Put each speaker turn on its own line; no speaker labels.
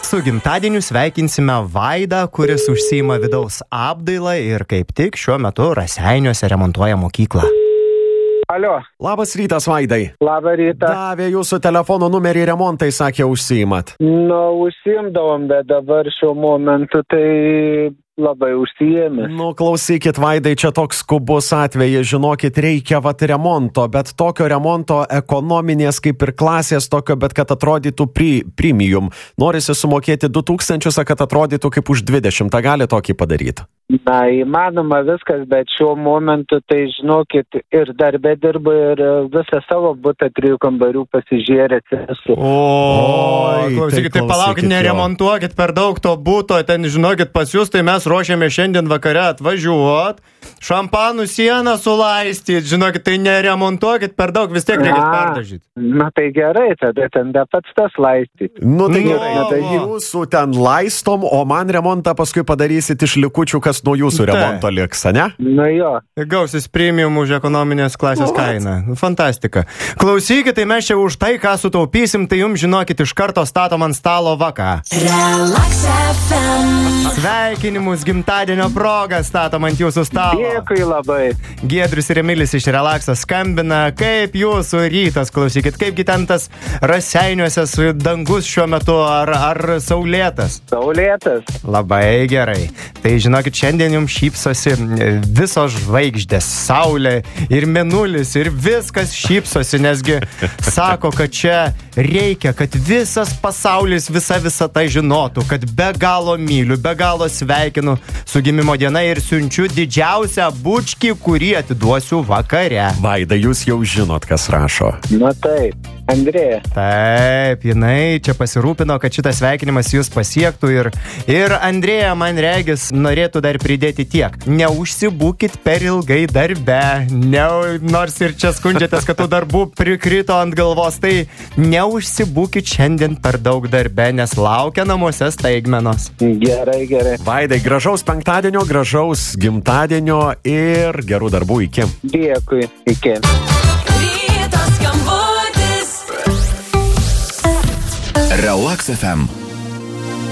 Su gimtadieniu sveikinsime Vaidą, kuris užsiima vidaus apdailą ir kaip tik šiuo metu Raseiniuose remontuoja mokyklą.
Alio.
Labas rytas, Vaidai.
Labą rytą.
Davė jūsų telefono numerį remontai, sakė, užsiimat.
Užsiimdavom, bet dabar šiuo momentu tai labai užsiėmęs.
Klausykit, Vaidai, čia toks skubus atvejis, žinokit, reikia remonto, bet tokio remonto ekonominės kaip ir klasės tokio, bet kad atrodytų premium. Norisi sumokėti 2000, kad atrodytų kaip už 20. Gali tokį padaryti?
Na, įmanoma viskas, bet šiuo momentu, tai žinokit, ir darbė dirbu, ir visą savo butą 3 kambarių pasižiūrėt esu.
Klausykit, tai palaukit, neremontuokit per daug to buto, ten, žinokit, pas jūs, tai mes ruošiame šiandien vakare atvažiuot, šampanų sieną sulaistyti, žinokit, tai neremontuokit per daug, vis tiek reikia perdažyti.
Na, tai gerai, tada ten pats tas laistyti.
Tai gerai, jūsų ten laistom, o man remontą paskui padarysit iš likučių, kas nuo jūsų remonto liks, ne?
Na jo.
Gausis premium už ekonominės klasės kainą. Fantastika. Klausykit, tai mes čia už tai, ką sutaupysim, tai jums, žinokit, iš karto statom ant stalo vaką.
Relax FM.
Sveikinimus gimtadienio progą statom ant jūsų stalo.
Dėkui labai.
Giedrius ir Emilis iš Relaxo skambina. Kaip jūsų rytas, klausykit, kaipgi ten tas Raseiniuose dangus šiuo metu, ar saulėtas?
Saulėtas.
Labai gerai. Tai žinokit, šiandien jums šypsosi visos žvaigždės, saulė ir mėnulis ir viskas šypsosi, nesgi sako, kad čia reikia, kad visas pasaulis, visa tai žinotų, kad be galo myliu, be galo sveikinu su gimimo diena ir siunčiu didžiausią bučkį, kurį atiduosiu vakare.
Vaida, jūs jau žinot, kas rašo.
Na taip. Andrėja.
Taip, jinai čia pasirūpino, kad šitas sveikinimas jūs pasiektų ir Andrėja, man regis, norėtų dar pridėti tiek. Neužsibūkit per ilgai darbe, nors ir čia skundžiatės, kad tų darbų prikrito ant galvos, tai neužsibūkit šiandien per daug darbe, nes laukia namuose staigmenos.
Gerai.
Vaidai, gražaus penktadienio, gražaus gimtadienio ir gerų darbų iki.
Dėkui, iki.
Ryto skambutis.
Relax FM.